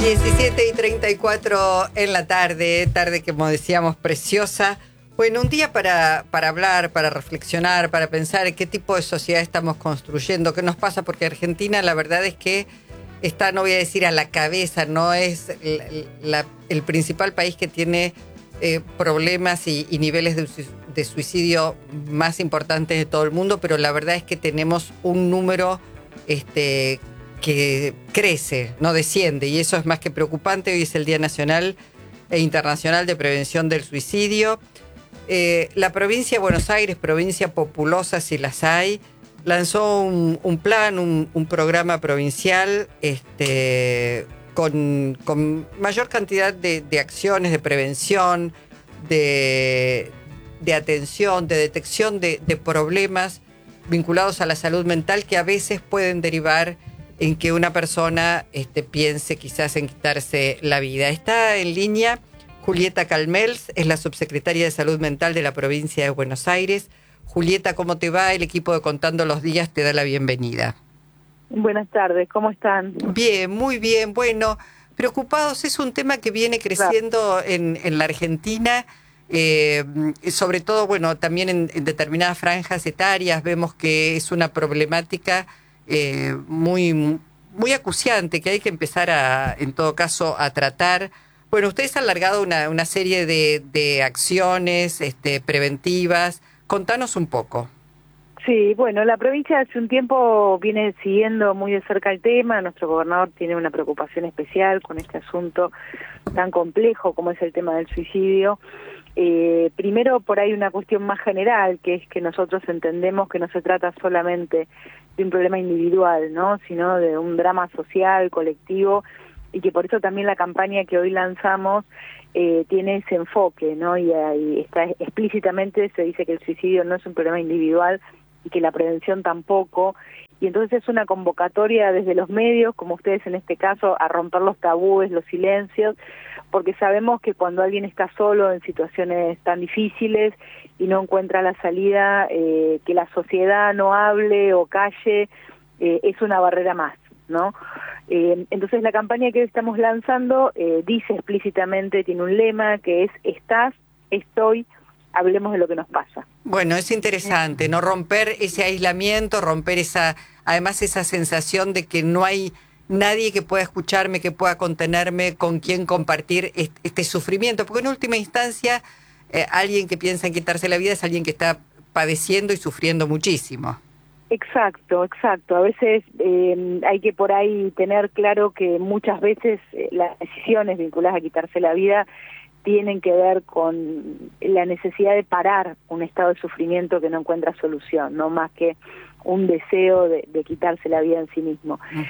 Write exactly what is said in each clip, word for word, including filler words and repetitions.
diecisiete y treinta y cuatro en la tarde, tarde que como decíamos preciosa. Bueno, un día para, para hablar, para reflexionar, para pensar qué tipo de sociedad estamos construyendo, qué nos pasa, porque Argentina la verdad es que está, no voy a decir a la cabeza, no es la, la, el principal país que tiene eh, problemas y, y niveles de, de suicidio más importantes de todo el mundo, pero la verdad es que tenemos un número este, que crece, no desciende, y eso es más que preocupante. Hoy es el Día Nacional e Internacional de Prevención del Suicidio. Eh, la provincia de Buenos Aires, provincia populosa si las hay, lanzó un, un plan, un, un programa provincial este, con, con mayor cantidad de, de acciones de prevención, de, de atención, de detección de, de problemas vinculados a la salud mental que a veces pueden derivar en que una persona este, piense quizás en quitarse la vida. Está en línea Julieta Calmels, es la subsecretaria de Salud Mental de la provincia de Buenos Aires. Julieta, ¿cómo te va? El equipo de Contando los Días te da la bienvenida. Buenas tardes, ¿cómo están? Bien, muy bien. Bueno, preocupados, es un tema que viene creciendo en, en la Argentina, eh, sobre todo, bueno, también en, en determinadas franjas etarias vemos que es una problemática eh, muy, muy acuciante que hay que empezar a, en todo caso, a tratar. Bueno, ustedes han largado una, una serie de, de acciones este, preventivas. Contanos un poco. Sí, bueno, la provincia hace un tiempo viene siguiendo muy de cerca el tema. Nuestro gobernador tiene una preocupación especial con este asunto tan complejo como es el tema del suicidio. Eh, primero, por ahí una cuestión más general, que es que nosotros entendemos que no se trata solamente de un problema individual, ¿no?, sino de un drama social, colectivo, y que por eso también la campaña que hoy lanzamos eh, tiene ese enfoque, ¿no? Y ahí está explícitamente, se dice que el suicidio no es un problema individual y que la prevención tampoco, y entonces es una convocatoria desde los medios, como ustedes en este caso, a romper los tabúes, los silencios, porque sabemos que cuando alguien está solo en situaciones tan difíciles y no encuentra la salida, eh, que la sociedad no hable o calle, eh, es una barrera más, ¿no? Eh, entonces la campaña que estamos lanzando eh, dice explícitamente, tiene un lema que es estás, estoy, hablemos de lo que nos pasa. Bueno, es interesante, ¿no? Romper ese aislamiento, romper esa, además esa sensación de que no hay nadie que pueda escucharme, que pueda contenerme, con quien compartir este, este sufrimiento, porque en última instancia eh, alguien que piensa en quitarse la vida es alguien que está padeciendo y sufriendo muchísimo. Exacto, exacto. A veces eh, hay que por ahí tener claro que muchas veces eh, las decisiones vinculadas a quitarse la vida tienen que ver con la necesidad de parar un estado de sufrimiento que no encuentra solución, no más que un deseo de, de quitarse la vida en sí mismo. Uh-huh.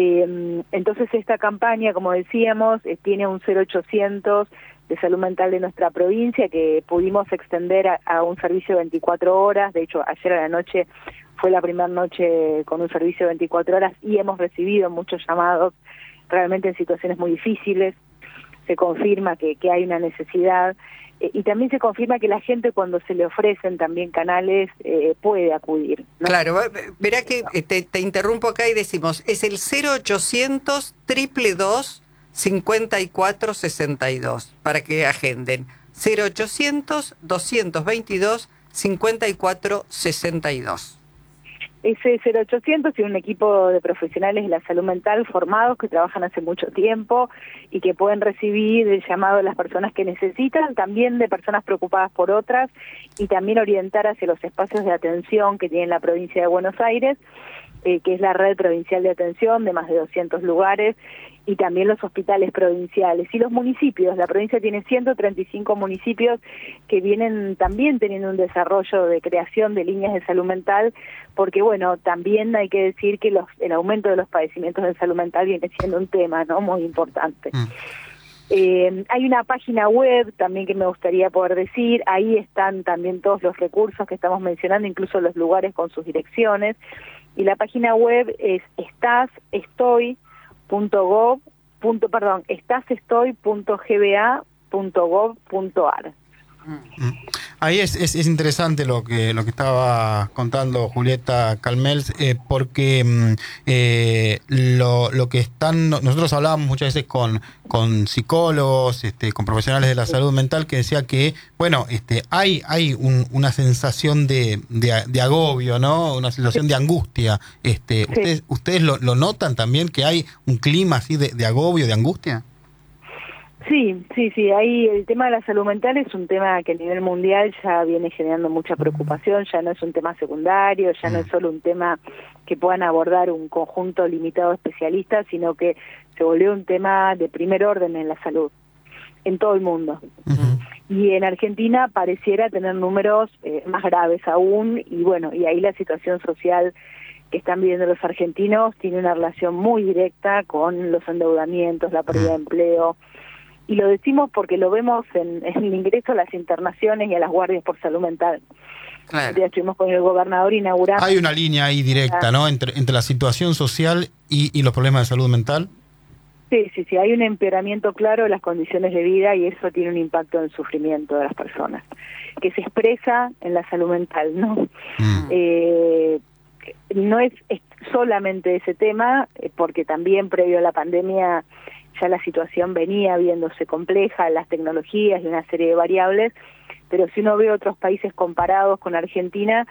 eh, entonces esta campaña, como decíamos, eh, tiene un cero ochocientos de salud mental de nuestra provincia que pudimos extender a, a un servicio de veinticuatro horas. De hecho, ayer a la noche fue la primera noche con un servicio de veinticuatro horas y hemos recibido muchos llamados realmente en situaciones muy difíciles. Se confirma que, que hay una necesidad eh, y también se confirma que la gente, cuando se le ofrecen también canales, eh, puede acudir, ¿no? Claro, verá que te, te interrumpo acá y decimos, es el cero ochocientos, triple dos, cincuenta y cuatro sesenta y dos, para que agenden. cero ochocientos, doscientos veintidós, cincuenta y cuatro sesenta y dos. Ese cero ochocientos tiene un equipo de profesionales de la salud mental formados que trabajan hace mucho tiempo y que pueden recibir el llamado de las personas que necesitan, también de personas preocupadas por otras, y también orientar hacia los espacios de atención que tiene la provincia de Buenos Aires, eh, que es la red provincial de atención de más de doscientos lugares, y también los hospitales provinciales y los municipios. La provincia tiene ciento treinta y cinco municipios que vienen también teniendo un desarrollo de creación de líneas de salud mental, porque bueno, también hay que decir que los, el aumento de los padecimientos de salud mental viene siendo un tema, ¿no?, muy importante. Mm. Eh, hay una página web también que me gustaría poder decir, ahí están también todos los recursos que estamos mencionando, incluso los lugares con sus direcciones, y la página web es estás, estoy, punto gov, punto, perdón, estasestoy punto g b a punto gov punto a r. Ahí es, es, es interesante lo que lo que estaba contando Julieta Calmels, eh, porque eh, lo, lo que están, nosotros hablábamos muchas veces con, con psicólogos, este, con profesionales de la salud mental, que decía que, bueno, este, hay, hay un, una sensación de, de, de agobio, ¿no? Una sensación de angustia. Este, ¿Ustedes, sí. ustedes lo, lo notan también, que hay un clima así de, de agobio, de angustia? Sí, sí, sí, ahí el tema de la salud mental es un tema que a nivel mundial ya viene generando mucha preocupación, ya no es un tema secundario, ya no es solo un tema que puedan abordar un conjunto limitado de especialistas, sino que se volvió un tema de primer orden en la salud, en todo el mundo. Uh-huh. Y en Argentina pareciera tener números eh, más graves aún, y bueno, y ahí la situación social que están viviendo los argentinos tiene una relación muy directa con los endeudamientos, la pérdida de empleo. Y lo decimos porque lo vemos en, en el ingreso a las internaciones y a las guardias por salud mental. Claro. Ya estuvimos con el gobernador inaugurando. Hay una línea ahí directa, ¿no? Entre, entre la situación social y, y los problemas de salud mental. Sí, sí, sí. Hay un empeoramiento claro de las condiciones de vida y eso tiene un impacto en el sufrimiento de las personas, que se expresa en la salud mental, ¿no? Mm. Eh, no es, es solamente ese tema, porque también previo a la pandemia ya la situación venía viéndose compleja, las tecnologías y una serie de variables, pero si uno ve otros países comparados con Argentina,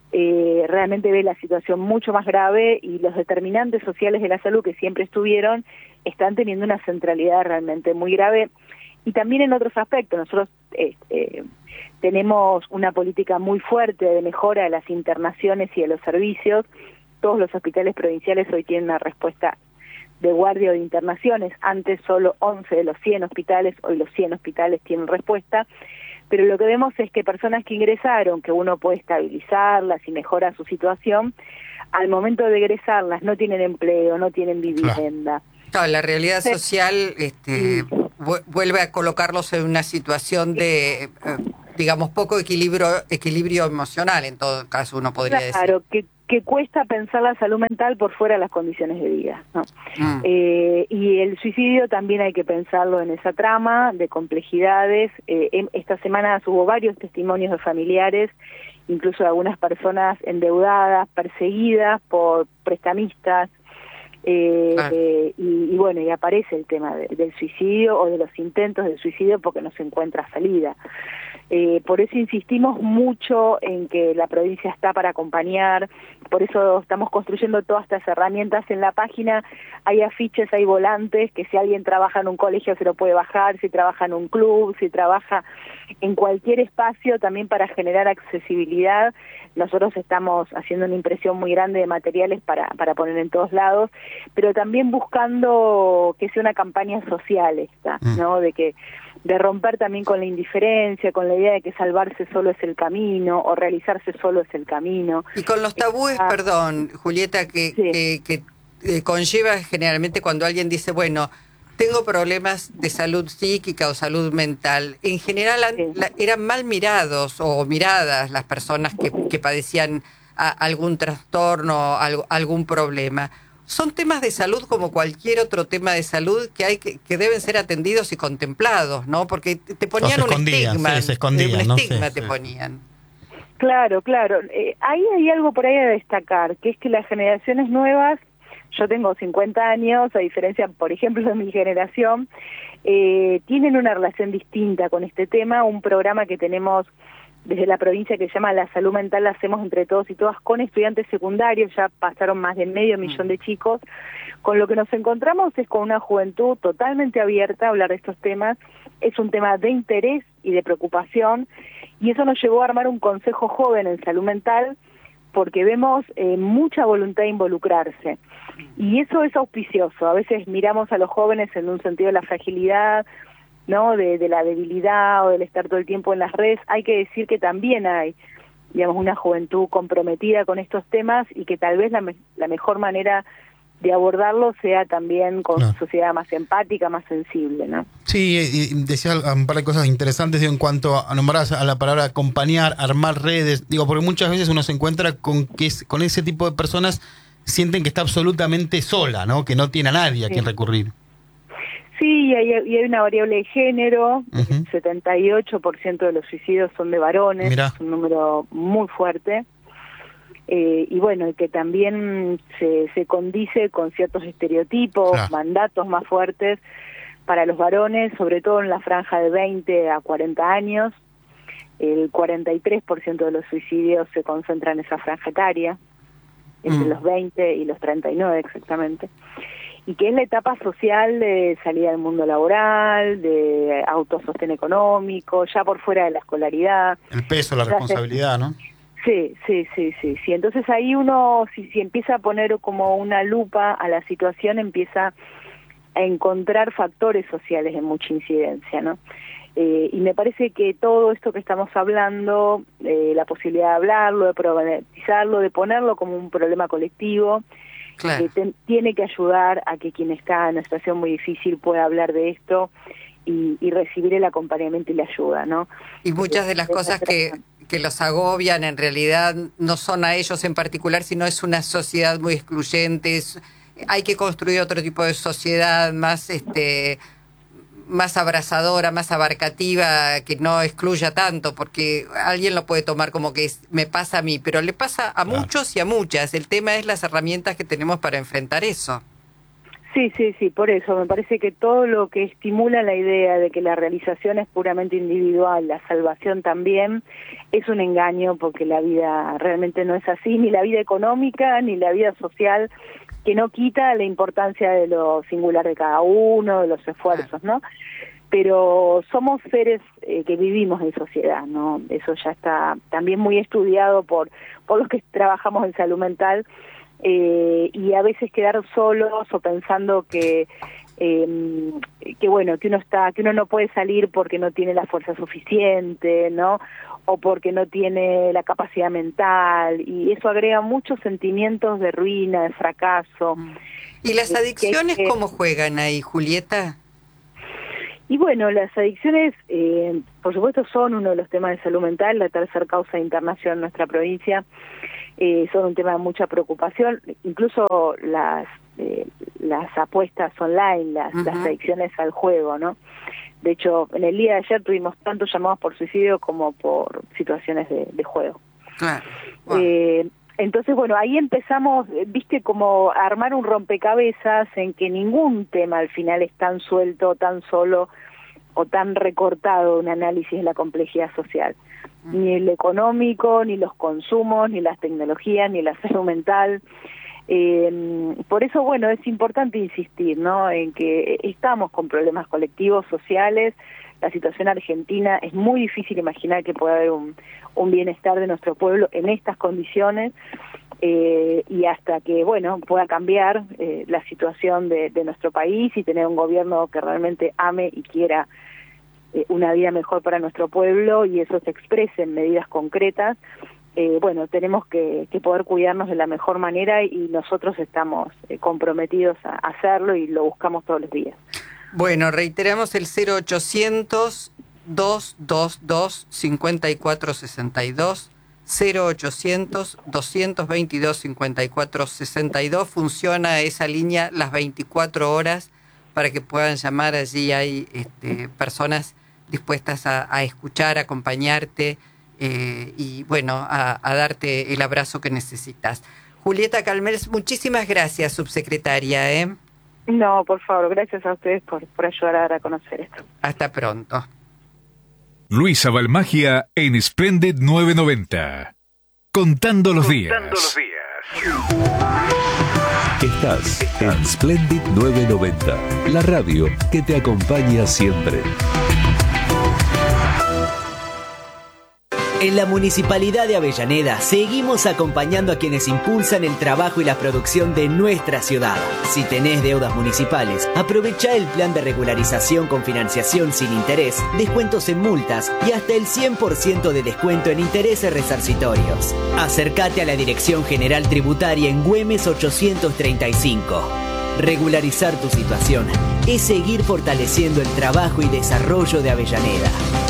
eh, realmente ve la situación mucho más grave y los determinantes sociales de la salud que siempre estuvieron están teniendo una centralidad realmente muy grave. Y también en otros aspectos, nosotros eh, eh, tenemos una política muy fuerte de mejora de las internaciones y de los servicios. Todos los hospitales provinciales hoy tienen una respuesta de guardia o de internaciones, antes solo once de los cien hospitales, hoy los cien hospitales tienen respuesta, pero lo que vemos es que personas que ingresaron, que uno puede estabilizarlas y mejora su situación, al momento de egresarlas no tienen empleo, no tienen vivienda. Claro, la realidad social este, vuelve a colocarlos en una situación de, eh, digamos, poco equilibrio equilibrio emocional, en todo caso uno podría claro, decir. Claro, que que cuesta pensar la salud mental por fuera de las condiciones de vida, ¿no? Mm. Eh, y el suicidio también hay que pensarlo en esa trama de complejidades. Eh, esta semana hubo varios testimonios de familiares, incluso de algunas personas endeudadas, perseguidas por prestamistas, eh, ah. eh, y, y bueno, y aparece el tema de, del suicidio o de los intentos de suicidio porque no se encuentra salida. Eh, por eso insistimos mucho en que la provincia está para acompañar, por eso estamos construyendo todas estas herramientas en la página. Hay afiches, hay volantes, que si alguien trabaja en un colegio se lo puede bajar, si trabaja en un club, si trabaja en cualquier espacio, también para generar accesibilidad. Nosotros estamos haciendo una impresión muy grande de materiales para, para poner en todos lados, pero también buscando que sea una campaña social esta, ¿no? De que de romper también con la indiferencia, con la idea de que salvarse solo es el camino o realizarse solo es el camino. Y con los tabúes, ah, perdón, Julieta, que, sí. que, que eh, conlleva generalmente cuando alguien dice, bueno, tengo problemas de salud psíquica o salud mental. En general sí. la, eran mal mirados o miradas las personas que, que padecían a, algún trastorno, algo, algún problema. Son temas de salud como cualquier otro tema de salud que hay que, que deben ser atendidos y contemplados, ¿no? Porque te ponían un estigma, sí, se escondían, un ¿no? estigma sí, te sí. ponían. Claro, claro. Eh, ahí hay algo por ahí a destacar, que es que las generaciones nuevas, yo tengo cincuenta años, a diferencia, por ejemplo, de mi generación, eh, tienen una relación distinta con este tema, un programa que tenemos desde la provincia que se llama La Salud Mental, la hacemos entre todos y todas con estudiantes secundarios, ya pasaron más de medio millón de chicos. Con lo que nos encontramos es con una juventud totalmente abierta a hablar de estos temas, es un tema de interés y de preocupación, y eso nos llevó a armar un consejo joven en salud mental, porque vemos eh, mucha voluntad de involucrarse, y eso es auspicioso. A veces miramos a los jóvenes en un sentido de la fragilidad, ¿no? De, de la debilidad o del estar todo el tiempo en las redes. Hay que decir que también hay, digamos, una juventud comprometida con estos temas y que tal vez la, me, la mejor manera de abordarlo sea también con una sociedad más empática, más sensible, ¿no? Sí, y decía un par de cosas interesantes en cuanto a nombrar a la palabra acompañar, armar redes, digo, porque muchas veces uno se encuentra con que es, con ese tipo de personas sienten que está absolutamente sola, ¿no? Que no tiene a nadie a sí. quien recurrir. Sí, y hay, y hay una variable de género. Uh-huh. El setenta y ocho por ciento de los suicidios son de varones. Mirá. Es un número muy fuerte. Eh, y bueno, y que también se, se condice con ciertos estereotipos, claro. mandatos más fuertes para los varones, sobre todo en la franja de veinte a cuarenta años. El cuarenta y tres por ciento de los suicidios se concentran en esa franja etaria, entre mm. los veinte y los treinta y nueve exactamente. Y que es la etapa social de salida del mundo laboral, de autosostén económico, ya por fuera de la escolaridad. El peso, la responsabilidad, ¿no? Sí, sí, sí, sí, sí. Entonces ahí uno, si, si empieza a poner como una lupa a la situación, empieza a encontrar factores sociales de mucha incidencia, ¿no? Eh, y me parece que todo esto que estamos hablando, eh, la posibilidad de hablarlo, de problematizarlo, de ponerlo como un problema colectivo, claro. eh, te, tiene que ayudar a que quien está en una situación muy difícil pueda hablar de esto y, y recibir el acompañamiento y la ayuda, ¿no? Y muchas de las cosas que, que los agobian en realidad no son a ellos en particular, sino es una sociedad muy excluyente. Es, hay que construir otro tipo de sociedad más este más abrazadora, más abarcativa, que no excluya tanto, porque alguien lo puede tomar como que es, me pasa a mí, pero le pasa a claro. muchos y a muchas. El tema es las herramientas que tenemos para enfrentar eso. Sí, sí, sí, por eso me parece que todo lo que estimula la idea de que la realización es puramente individual, la salvación también, es un engaño, porque la vida realmente no es así, ni la vida económica, ni la vida social, que no quita la importancia de lo singular de cada uno, de los esfuerzos, ¿no? Pero somos seres eh, que vivimos en sociedad, ¿no? Eso ya está también muy estudiado por, por los que trabajamos en salud mental, eh, y a veces quedar solos o pensando que eh, que bueno, que uno está, que uno no puede salir porque no tiene la fuerza suficiente, ¿no? O porque no tiene la capacidad mental, y eso agrega muchos sentimientos de ruina, de fracaso. ¿Y las adicciones que, cómo juegan ahí, Julieta? Y bueno, las adicciones, eh, por supuesto, son uno de los temas de salud mental, la tercera causa de internación en nuestra provincia, eh, son un tema de mucha preocupación, incluso las eh, las apuestas online, las, uh-huh. las adicciones al juego, ¿no? De hecho, en el día de ayer tuvimos tantos llamados por suicidio como por situaciones de, de juego. Claro. Wow. Eh, entonces, bueno, ahí empezamos, viste, como a armar un rompecabezas en que ningún tema al final es tan suelto, tan solo o tan recortado un análisis de la complejidad social. Ni el económico, ni los consumos, ni las tecnologías, ni la salud mental. Eh, por eso, bueno, es importante insistir, ¿no?, en que estamos con problemas colectivos, sociales. La situación argentina, es muy difícil imaginar que pueda haber un, un bienestar de nuestro pueblo en estas condiciones, eh, y hasta que, bueno, pueda cambiar eh, la situación de, de nuestro país y tener un gobierno que realmente ame y quiera eh, una vida mejor para nuestro pueblo, y eso se exprese en medidas concretas. Eh, bueno, tenemos que, que poder cuidarnos de la mejor manera, y nosotros estamos eh, comprometidos a hacerlo y lo buscamos todos los días. Bueno, reiteramos el cero ochocientos, dos dos dos, cinco cuatro seis dos, cero ochocientos, dos dos dos, cinco cuatro seis dos. Funciona esa línea las veinticuatro horas para que puedan llamar. Allí hay este, personas dispuestas a, a escuchar, a acompañarte, Eh, y bueno, a, a darte el abrazo que necesitas. Julieta Calmels, muchísimas gracias, subsecretaria. ¿eh? No, por favor, gracias a ustedes por, por ayudar a dar a conocer esto. Hasta pronto. Luisa Balmagia en Splendid novecientos noventa. Contando los días. Contando los días. Estás en Splendid novecientos noventa, la radio que te acompaña siempre. En la Municipalidad de Avellaneda seguimos acompañando a quienes impulsan el trabajo y la producción de nuestra ciudad. Si tenés deudas municipales, aprovecha el plan de regularización con financiación sin interés, descuentos en multas y hasta el cien por ciento de descuento en intereses resarcitorios. Acércate a la Dirección General Tributaria en Güemes ochocientos treinta y cinco. Regularizar tu situación es seguir fortaleciendo el trabajo y desarrollo de Avellaneda.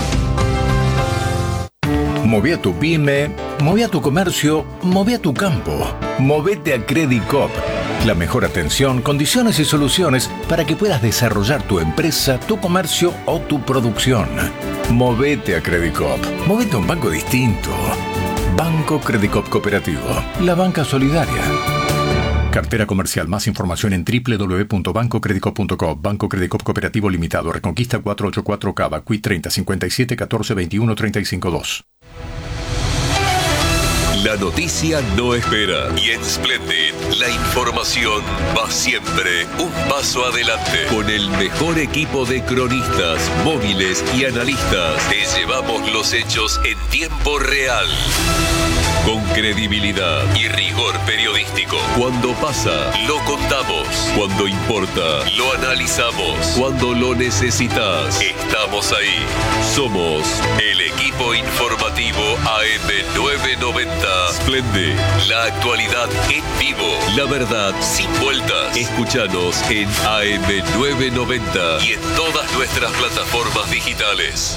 Moví a tu pyme, moví a tu comercio, moví a tu campo. Movete a Credicop. La mejor atención, condiciones y soluciones para que puedas desarrollar tu empresa, tu comercio o tu producción. Movete a Credicop. Movete a un banco distinto. Banco Credicop Cooperativo. La banca solidaria. Cartera comercial. Más información en doble u doble u doble u punto banco credicop punto com. Banco Credicop Cooperativo Limitado. Reconquista cuatrocientos ochenta y cuatro Cava. Q I treinta, cincuenta y siete, catorce, veintiuno, treinta y cinco dos. La noticia no espera y en Splendid la información va siempre un paso adelante. Con el mejor equipo de cronistas, móviles y analistas te llevamos los hechos en tiempo real. Con credibilidad y rigor periodístico. Cuando pasa, lo contamos. Cuando importa, lo analizamos. Cuando lo necesitas, estamos ahí. Somos el equipo informativo A M novecientos noventa. Splendid, la actualidad en vivo. La verdad sin vueltas. Escúchanos en A M novecientos noventa y en todas nuestras plataformas digitales.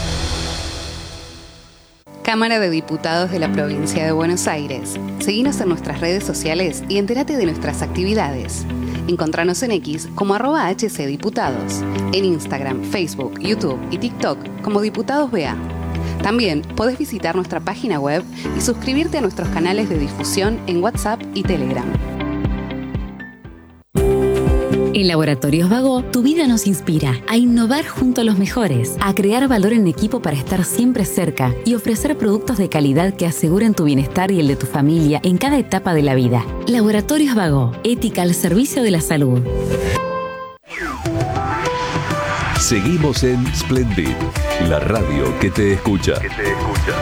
Cámara de Diputados de la Provincia de Buenos Aires. Seguinos en nuestras redes sociales y entérate de nuestras actividades. Encontranos en X como arroba hcdiputados, en Instagram, Facebook, YouTube y TikTok como Diputados B A. También podés visitar nuestra página web y suscribirte a nuestros canales de difusión en WhatsApp y Telegram. En Laboratorios Vago, tu vida nos inspira a innovar junto a los mejores, a crear valor en equipo para estar siempre cerca y ofrecer productos de calidad que aseguren tu bienestar y el de tu familia en cada etapa de la vida. Laboratorios Vago, ética al servicio de la salud. Seguimos en Splendid, la radio que te escucha. Que te escucha.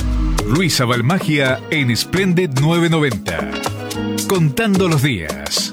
Luisa Balmagia en Splendid novecientos noventa. Contando los días.